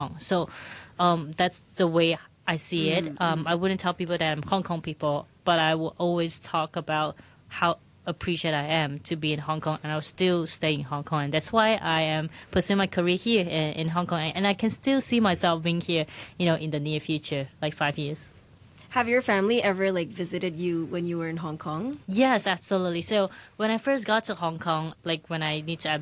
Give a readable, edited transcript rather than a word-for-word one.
So that's the way I see it. I wouldn't tell people that I'm Hong Kong people, but I will always talk about how appreciated I am to be in Hong Kong, and I'll still stay in Hong Kong. And that's why I am pursuing my career here in Hong Kong, and I can still see myself being here, in the near future, like 5 years. Have your family ever visited you when you were in Hong Kong? Yes, absolutely. So when I first got to Hong Kong, like when I need to